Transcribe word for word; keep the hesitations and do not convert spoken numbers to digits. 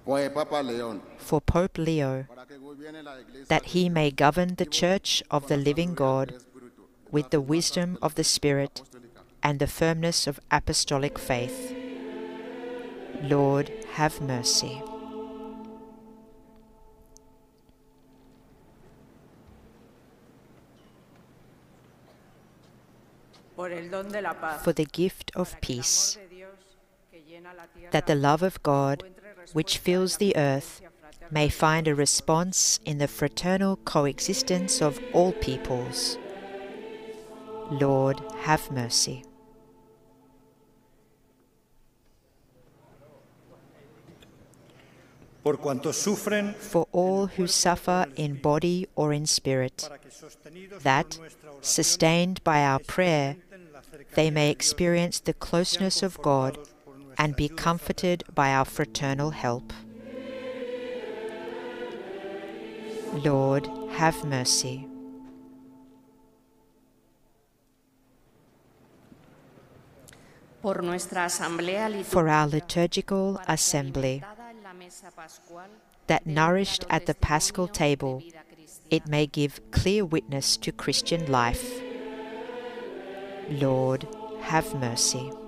for Pope Leo, that he may govern the Church of the living God with the wisdom of the Spirit and the firmness of apostolic faith. Lord, have mercy. For the gift of peace, that the love of God, which fills the earth, may find a response in the fraternal coexistence of all peoples. Lord, have mercy. For all who suffer in body or in spirit, that, sustained by our prayer, they may experience the closeness of God and be comforted by our fraternal help. Lord, have mercy. For our liturgical assembly, that nourished at the Paschal table, it may give clear witness to Christian life. Lord, have mercy.